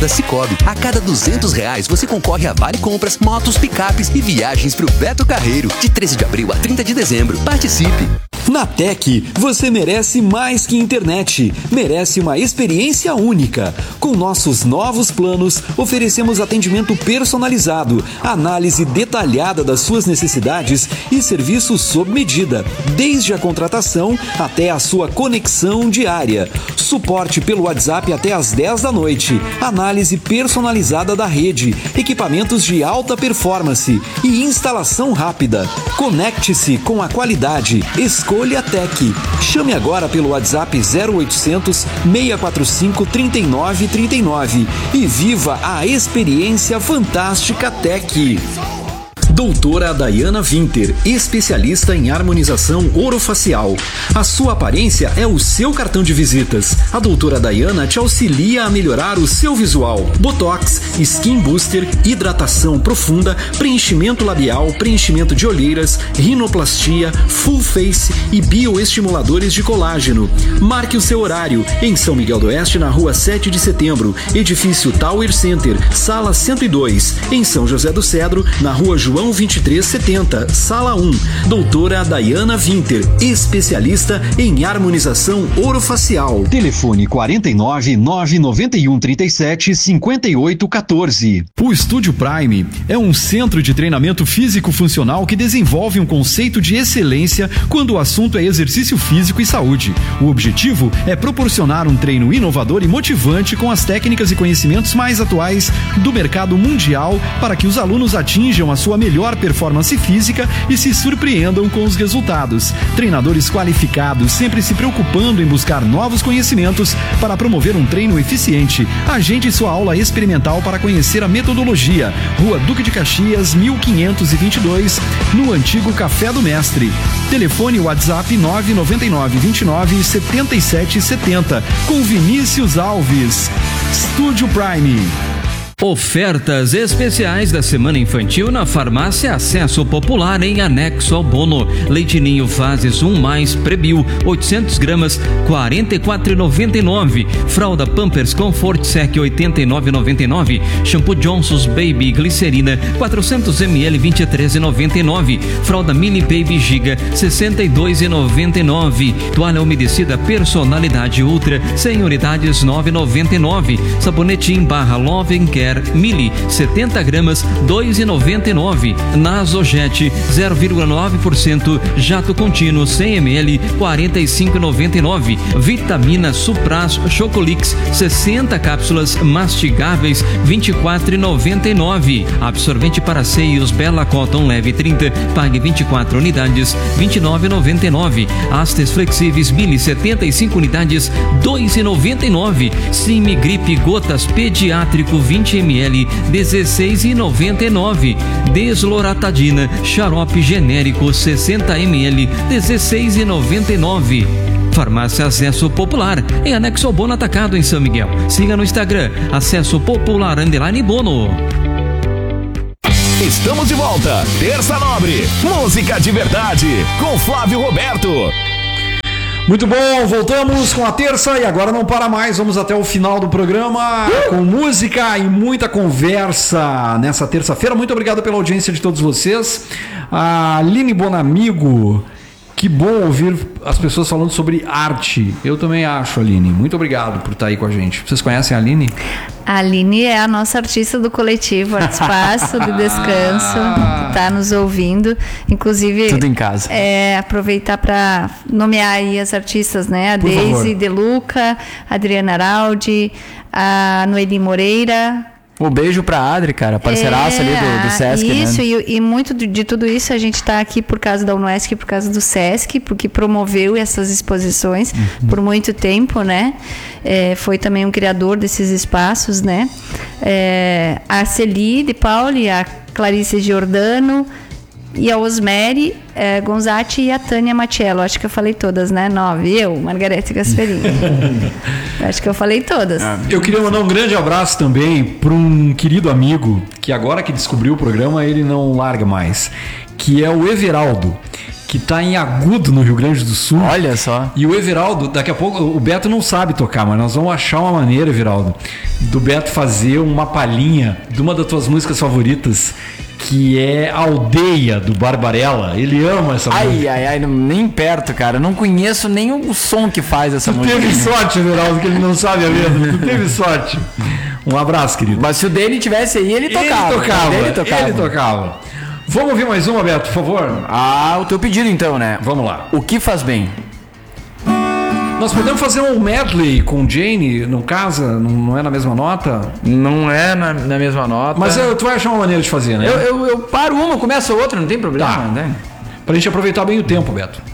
da Sicoob. A cada R$200 você concorre a vale compras, motos, picapes e viagens pro Beto Carreiro, de 13 de abril a 30 de dezembro. Participe! Na Tec, você merece mais que internet, merece uma experiência única. Com nossos novos planos, oferecemos atendimento personalizado, análise detalhada das suas necessidades e serviços sob medida, desde a contratação até a sua conexão diária. Suporte pelo WhatsApp até às 10 da noite, análise personalizada da rede, equipamentos de alta performance e instalação rápida. Conecte-se com a qualidade. Escolha Tec. Chame agora pelo WhatsApp 0800 645 3939 e viva a experiência fantástica Tec. Doutora Dayana Winter, especialista em harmonização orofacial. A sua aparência é o seu cartão de visitas. A doutora Dayana te auxilia a melhorar o seu visual. Botox, Skin Booster, hidratação profunda, preenchimento labial, preenchimento de olheiras, rinoplastia, full face e bioestimuladores de colágeno. Marque o seu horário em São Miguel do Oeste, na rua 7 de setembro, edifício Tower Center, sala 102. Em São José do Cedro, na rua João 2370, sala 1. Doutora Dayana Winter, especialista em harmonização orofacial. Telefone 49 991 37 58 14. O Estúdio Prime é um centro de treinamento físico-funcional que desenvolve um conceito de excelência quando o assunto é exercício físico e saúde. O objetivo é proporcionar um treino inovador e motivante com as técnicas e conhecimentos mais atuais do mercado mundial para que os alunos atinjam a sua melhor performance física e se surpreendam com os resultados. Treinadores qualificados, sempre se preocupando em buscar novos conhecimentos para promover um treino eficiente. Agende sua aula experimental para conhecer a metodologia. Rua Duque de Caxias, 1522, no antigo Café do Mestre. Telefone WhatsApp 999 29 77 70, com Vinícius Alves. Estúdio Prime. Ofertas especiais da Semana Infantil na Farmácia Acesso Popular em anexo ao bono. Leite Ninho Fases 1+, Prebio, 800 gramas, R$ 44,99. Fralda Pampers Comfort Sec 89,99. Shampoo Johnson's Baby Glicerina 400 ml, R$ 23,99. Fralda Mini Baby Giga 62,99. Toalha umedecida Personalidade Ultra 100 unidades, R$ 9,99. Sabonete em barra Love & Care Mili 70 gramas, R$ 2,99. Nasojet 0,9% jato contínuo 100 ml, R$ 45,99. Vitamina Supras Chocolix 60 cápsulas mastigáveis, R$ 24,99. Absorvente para seios Bella Cotton Leve 30, pague 24 unidades, R$ 29,99. Hastes flexíveis Mili 75 unidades, R$ 2,99. Simi Gripe Gotas Pediátrico 20 ml, R$ 16,99. Desloratadina xarope genérico 60 ml, R$ 16,99. Farmácia Acesso Popular, em anexo ao Bono Atacado em São Miguel. Siga no Instagram, Acesso Popular _Bono. Estamos de volta, Terça Nobre, música de verdade, com Flávio Roberto. Muito bom, voltamos com a terça e agora não para mais, vamos até o final do programa com música e muita conversa nessa terça-feira. Muito obrigado pela audiência de todos vocês. A Aline Bonamigo, que bom ouvir as pessoas falando sobre arte. Eu também acho, Aline. Muito obrigado por estar aí com a gente. Vocês conhecem a Aline? A Aline é a nossa artista do coletivo Arte Espaço de Descanso, que está nos ouvindo. Inclusive, tudo em casa. Aproveitar para nomear aí as artistas, né? A Por Deise favor. De Luca, a Adriana Araldi, a Noeli Moreira. Um beijo pra Adri, cara, parceiraça ali do Sesc, isso, né? E muito de tudo isso a gente está aqui por causa da Unesco, por causa do Sesc, porque promoveu essas exposições por muito tempo, né? Foi também um criador desses espaços, né? A Celi de Pauli, a Clarice Giordano, E a Osmeri Gonzatti e a Tânia Matiello. Acho que eu falei todas, né? 9. Eu, Margarete Gasperini. Acho que eu falei todas. Eu queria mandar um grande abraço também para um querido amigo que agora que descobriu o programa, ele não larga mais. Que é o Everaldo, que tá em Agudo, no Rio Grande do Sul. Olha só. E o Everaldo, daqui a pouco, o Beto não sabe tocar, mas nós vamos achar uma maneira, Everaldo, do Beto fazer uma palhinha de uma das tuas músicas favoritas, que é Aldeia, do Barbarella. Ele ama essa música. Ai, nem perto, cara. Eu não conheço nem o som que faz essa música. Teve sorte, Everaldo, que ele não sabe a letra. Tu teve sorte. Um abraço, querido. Mas se o Dani tivesse aí, ele tocava. Ele tocava. Vamos ouvir mais uma, Beto, por favor? O teu pedido então, né? Vamos lá. O que faz bem? Nós podemos fazer um medley com Jane, não casa? Não é na mesma nota? Não é na mesma nota. Mas tu vai achar uma maneira de fazer, né? Eu paro uma, começo outra, não tem problema. Tá. Né? Pra gente aproveitar bem o tempo, Beto.